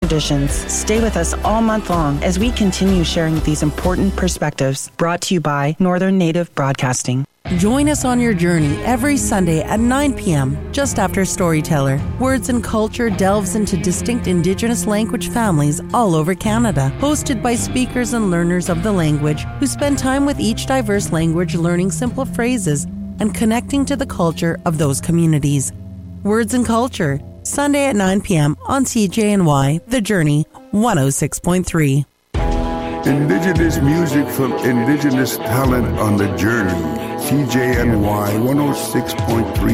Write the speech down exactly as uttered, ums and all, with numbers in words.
traditions. Stay with us all month long as we continue sharing these important perspectives. Brought to you by Northern Native Broadcasting. Join us on your journey every Sunday at nine p.m. just after Storyteller. Words and Culture delves into distinct Indigenous language families all over Canada, hosted by speakers and learners of the language who spend time with each diverse language learning simple phrases and connecting to the culture of those communities. Words and Culture, Sunday at nine p.m. on C J N Y, The Journey, one oh six point three. Indigenous music from Indigenous talent on The Journey. C J N Y one oh six point three